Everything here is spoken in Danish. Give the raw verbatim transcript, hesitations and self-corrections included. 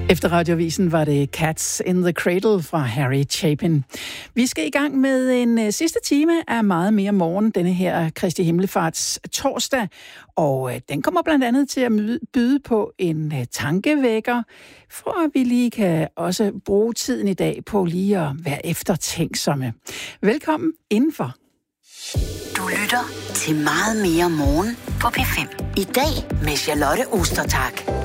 Efter Radioavisen var det Cats in the Cradle fra Harry Chapin. Vi skal i gang med en uh, sidste time af Meget mere morgen, denne her Kristi Himmelfarts torsdag. Og uh, den kommer blandt andet til at byde på en uh, tankevækker, for at vi lige kan også bruge tiden i dag på lige at være eftertænksomme. Velkommen indenfor. Du lytter til Meget mere morgen på P fem. I dag med Charlotte Ostertag.